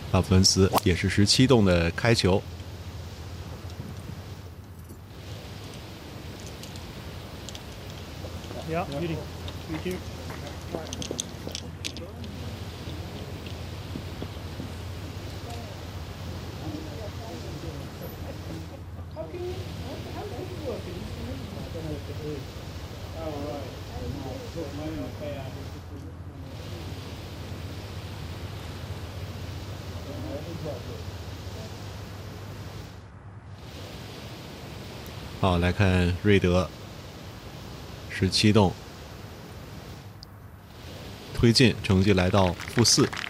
阿弗恩斯也是17洞的开球。 Yeah, beauty. Thank you. 好，来看瑞德17洞推进，成绩来到负4。